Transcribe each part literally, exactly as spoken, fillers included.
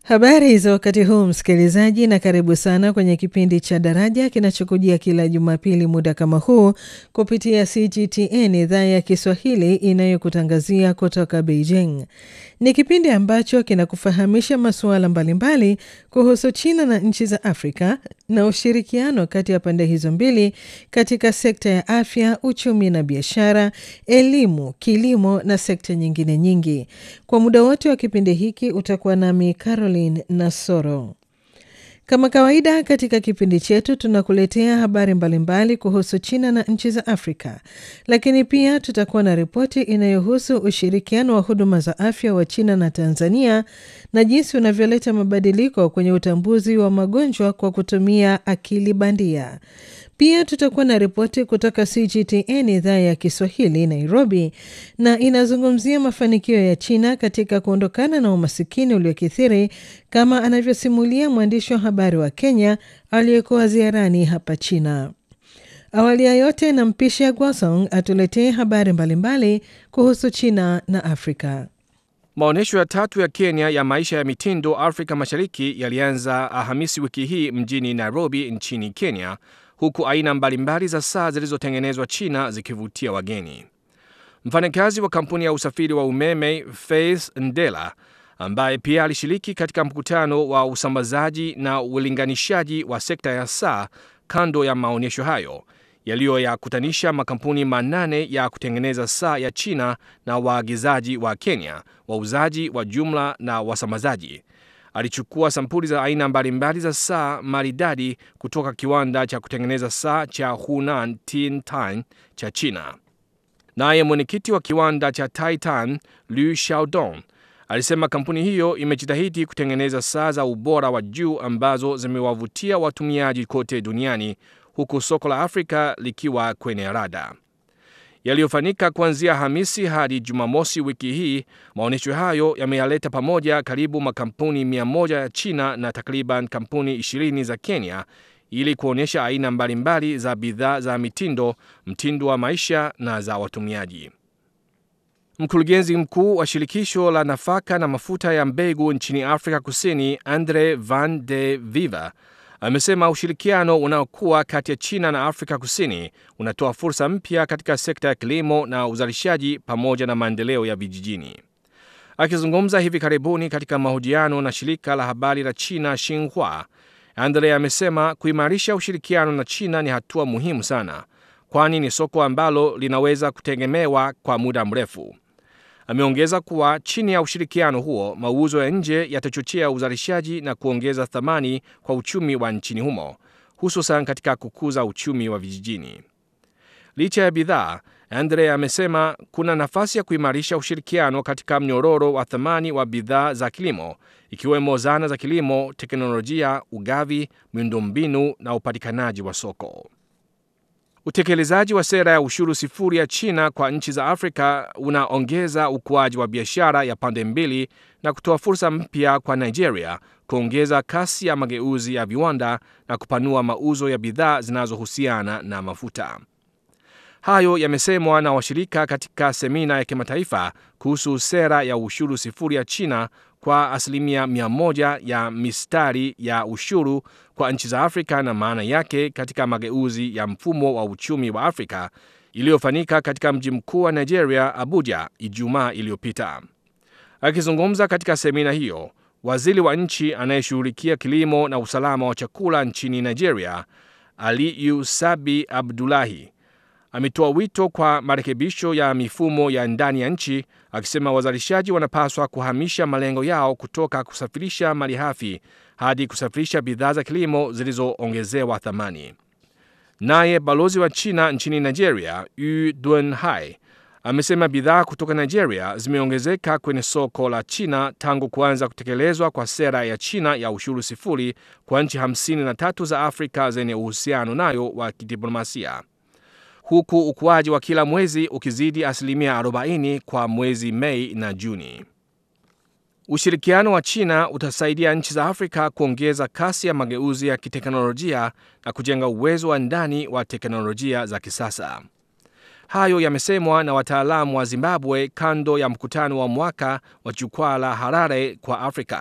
Habari za wakati huu msikilizaji, na karibu sana kwenye kipindi cha Daraja kinachokujia kila Jumapili muda kama huu kupitia C G T N idhaa ya Kiswahili inayokutangazia kutoka Beijing. Ni kipindi ambacho kinakufahamisha masuala mbalimbali kuhusu China na nchi za Afrika na ushirikiano kati ya pande hizo mbili katika sekta ya afya, uchumi na biashara, elimu, kilimo na sekta nyingine nyingi. Kwa muda wote wa kipindi hiki utakuwa nami Caroline Nasoro. Kama kawaida katika kipindi chetu tunakuletea habari mbalimbali kuhusu China na nchi za Afrika, lakini pia tutakuwa na ripoti inayohusu ushirikiano wa huduma za afya wa China na Tanzania na jinsi unavyoleta mabadiliko kwenye utambuzi wa magonjwa kwa kutumia akili bandia. Pia tutakuwa na ripoti kutoka C G T N idhaa ya Kiswahili Nairobi, na inazungumzia mafanikio ya China katika kuondokana na umasikini uliokithiri, kama anavyosimulia mwandishi wa habari wa Kenya aliyekuwa ziarani hapa China. Awali ya yote nampisha Gwasong atuletee habari mbalimbali kuhusu China na Afrika. Maonesho ya tatu ya Kenya ya maisha ya mitindo Afrika Mashariki yalianza Alhamisi wiki hii mjini Nairobi nchini Kenya, huku aina mbalimbali za saa zilizotengenezwa China zikivutia wageni. Mfanyakazi wa kampuni ya usafiri wa umeme Faith Ndela, ambaye pia alishiriki katika mkutano wa usambazaji na ulinganishaji wa sekta ya saa kando ya maonyesho hayo yaliyoyakutanisha makampuni manane ya kutengeneza saa ya China na waagizaji wa Kenya, wauzaji wa jumla na wasambazaji, alichukua sampuli za aina mbalimbali za saa maridadi kutoka kiwanda cha kutengeneza saa cha Hunan Tiantan cha China. Naye mwenyekiti wa kiwanda cha Titan, Liu Xiaodong, alisema kampuni hiyo imejitahidi kutengeneza saa za ubora wa juu ambazo zimewavutia watumiaji kote duniani, huku soko la Afrika likiwa kwenye rada. Yaliyofanyika kuanzia Hamisi hadi Jumamosi wiki hii, maonyesho hayo yameyaleta pamoja karibu makampuni mia moja ya China na takriban kampuni ishirini za Kenya ili kuonyesha aina mbalimbali za bidhaa za mitindo, mtindo wa maisha na za watumiaji. Mkurugenzi mkuu wa shirikisho la nafaka na mafuta ya mbegu nchini Afrika Kusini, Andre van de Viva, amesema ushirikiano unaokuwa kati ya China na Afrika Kusini unatoa fursa mpya katika sekta ya kilimo na uzalishaji pamoja na maendeleo ya vijijini. Akizungumza hivi karibuni katika mahojiano na shirika la habari la China Xinhua, Andre amesema kuimarisha ushirikiano na China ni hatua muhimu sana, kwani ni soko ambalo linaweza kutegemewa kwa muda mrefu. Ameongeza kuwa chini ya ushirikiano huo, mauzo ya nje yatachochea uzalishaji na kuongeza thamani kwa uchumi wa nchini humo, hususan katika kukuza uchumi wa vijijini. Licha ya bidhaa, Andre amesema kuna nafasi ya kuimarisha ushirikiano katika mnyororo wa thamani wa bidhaa za kilimo, ikiwemo zana za kilimo, teknolojia, ugavi, miundombinu na upatikanaji wa soko. Utekelezaji wa sera ya ushuru sifuri ya China kwa nchi za Afrika unaongeza ukuaji wa biashara ya pande mbili na kutoa fursa mpya kwa Nigeria kuongeza kasi ya mageuzi ya viwanda na kupanua mauzo ya bidhaa zinazohusiana na mafuta. Hayo yamesemwa na washirika katika semina ya kimataifa kuhusu sera ya ushuru sifuri ya China kwa asilimia mia moja ya mistari ya ushuru kwa nchi za Afrika na maana yake katika mageuzi ya mfumo wa uchumi wa Afrika iliyofanyika katika mji mkuu wa Nigeria, Abuja, Ijumaa iliyopita. Akizungumza katika semina hiyo, waziri wa nchi anayeshughulikia kilimo na usalama wa chakula nchini Nigeria, Aliyu Sabi Abdullahi, ametoa wito kwa marekebisho ya mifumo ya ndani ya nchi, akisema wazalishaji wanapaswa kuhamisha malengo yao kutoka kusafirisha malighafi hadi kusafirisha bidhaa za kilimo zilizoongezewa thamani. Naye balozi wa China nchini Nigeria, Yu Dunhai, amesema bidhaa kutoka Nigeria zimeongezeka kwenye soko la China tangu kuanza kutekelezwa kwa sera ya China ya ushuru sifuri kwa nchi hamsini na tatu za Afrika zenye uhusiano nayo wa kidiplomasia, huku ukuaji wa kila mwezi ukizidi asilimia arobaini kwa mwezi Mei na Juni. Ushirikiano wa China utasaidia nchi za Afrika kuongeza kasi ya mageuzi ya kiteknolojia na kujenga uwezo wa ndani wa teknolojia za kisasa. Hayo yamesemwa na wataalamu wa Zimbabwe kando ya mkutano wa mwaka wa jukwaa la Harare kwa Afrika.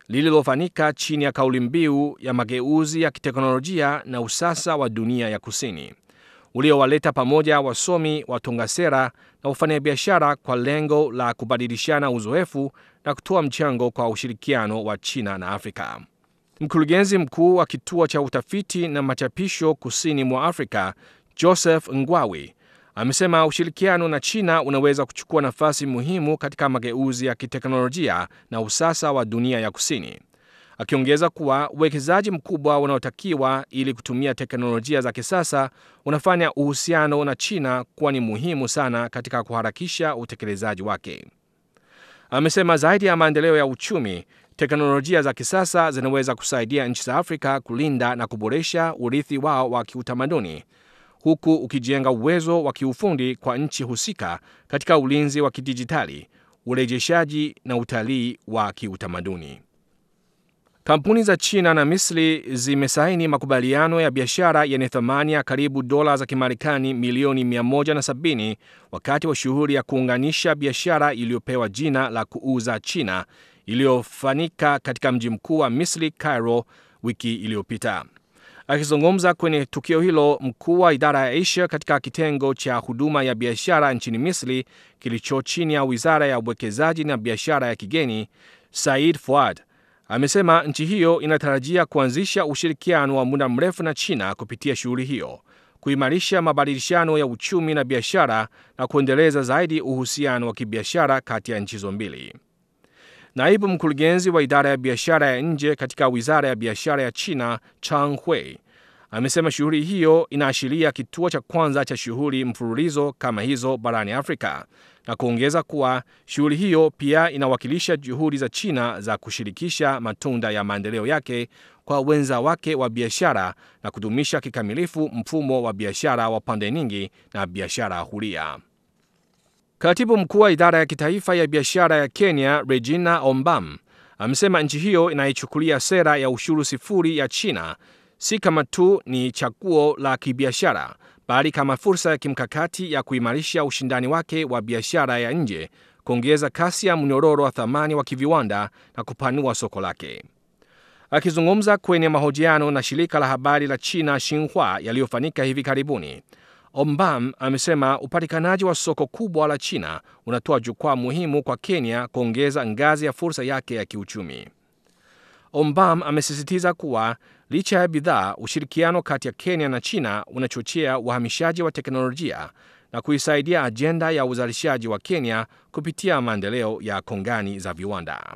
lililofanyika chini ya kauli mbiu ya mageuzi ya kiteknolojia na usasa wa dunia ya kusini, uliowaleta pamoja wasomi, watunga sera na wafanyabiashara kwa lengo la kubadilishana uzoefu na kutoa mchango kwa ushirikiano wa China na Afrika. Mkurugenzi mkuu wa kituo cha utafiti na machapisho kusini mwa Afrika, Joseph Ngwawi, amesema ushirikiano na China unaweza kuchukua nafasi muhimu katika mageuzi ya kiteknolojia na usasa wa dunia ya kusini, akiongeza kuwa uwekezaji mkubwa unaotakiwa ili kutumia teknolojia za kisasa unafanya uhusiano na China kuwa ni muhimu sana katika kuharakisha utekelezaji wake. Amesema zaidi ya maendeleo ya uchumi, teknolojia za kisasa zinaweza kusaidia nchi za Afrika kulinda na kuboresha urithi wao wa kiutamaduni, huku ukijenga uwezo wa kiufundi kwa nchi husika katika ulinzi wa kidijitali, urejeshaji na utalii wa kiutamaduni. Kampuni za China na Misri zimesaini makubaliano ya biashara yenye thamani ya karibu dola za Kimarekani milioni mia moja na sabini wakati wa shughuli ya kuunganisha biashara iliyopewa jina la kuuza China iliyofanyika katika mji mkuu wa Misri, Cairo, wiki iliyopita. Akizungumza kwenye tukio hilo, mkuu wa idara ya Asia katika kitengo cha huduma ya biashara nchini Misri kilicho chini ya Wizara ya Uwekezaji na Biashara ya Kigeni, Said Fuad, amesema nchi hiyo inatarajia kuanzisha ushirikiano wa muda mrefu na China kupitia shughuli hiyo, kuimarisha mabadilishano ya uchumi na biashara na kuendeleza zaidi uhusiano wa kibiashara kati ya nchi hizo mbili. Naibu mkurugenzi wa idara ya biashara ya nje katika Wizara ya Biashara ya China, Chang Hui, amesema shughuli hiyo inaashiria kituo cha kwanza cha shughuli mfululizo kama hizo barani Afrika, na kuongeza kuwa shughuli hiyo pia inawakilisha juhudi za China za kushirikisha matunda ya maendeleo yake kwa wenza wake wa biashara na kudumisha kikamilifu mfumo wa biashara wa pande nyingi na biashara huria. Katibu mkuu wa idara ya kitaifa ya biashara ya Kenya, Regina Ombam, amesema nchi hiyo inaichukulia sera ya ushuru sifuri ya China si kama tu ni chaguo la kibiashara, bali kama fursa ya kimkakati ya kuimarisha ushindani wake wa biashara ya nje, kuongeza kasi ya mnyororo wa thamani wa kiviwanda na kupanua soko lake. Akizungumza kwenye mahojiano na shirika la habari la China Xinhua yaliyofanyika hivi karibuni, Ombam amesema upatikanaji wa soko kubwa la China unatoa jukwaa muhimu kwa Kenya kuongeza ngazi ya fursa yake ya kiuchumi. Ombam amesisitiza kuwa licha ya bidhaa, ushirikiano kati ya Kenya na China unachochea uhamishaji wa teknolojia na kuisaidia ajenda ya uzalishaji wa Kenya kupitia maendeleo ya kongani za viwanda.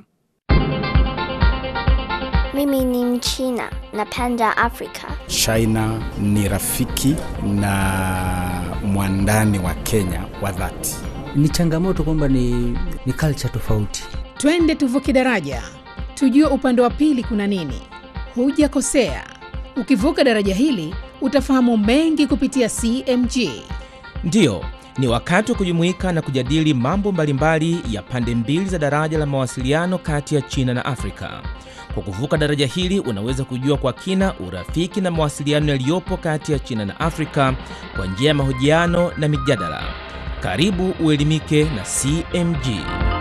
Mimi ni Mchina, napenda Afrika. China ni rafiki na mwandani wa Kenya wa dhati. Ni changamoto kwamba ni, ni culture tofauti. Twende tuvuke daraja, tujue upande wa pili kuna nini. Hujakosea, ukivuka daraja hili utafahamu mengi kupitia C M G. Ndiyo, ni wakati wa kujumuika na kujadili mambo mbalimbali ya pande mbili za daraja la mawasiliano kati ya China na Afrika. Kwa kuvuka daraja hili unaweza kujua kwa kina urafiki na mawasiliano yaliyopo kati ya China na Afrika kwa njia ya mahojiano na mijadala. Karibu uelimike na C M G.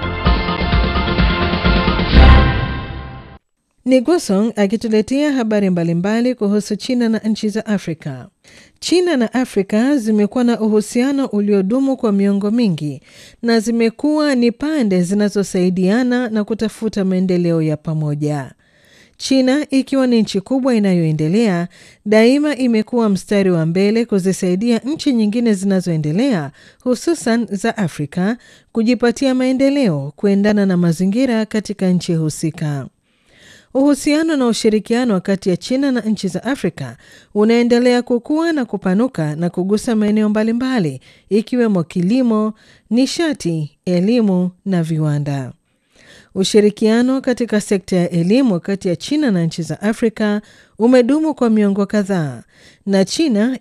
Ni Gusong akituletea habari mbalimbali kuhusu China na nchi za Afrika. China na Afrika zimekuwa na uhusiano uliodumu kwa miongo mingi na zimekuwa ni pande zinazosaidiana na kutafuta maendeleo ya pamoja. China, ikiwa ni nchi kubwa inayoendelea, daima imekuwa mstari wa mbele kuzisaidia nchi nyingine zinazoendelea, hususan za Afrika, kujipatia maendeleo kuendana na mazingira katika nchi husika. Uhusiano na ushirikiano kati ya China na nchi za Afrika unaendelea kukua na kupanuka na kugusa maeneo mbalimbali ikiwemo kilimo, nishati, elimu na viwanda. Ushirikiano katika sekta ya elimu kati ya China na nchi za Afrika umedumu kwa miongo kadhaa, na China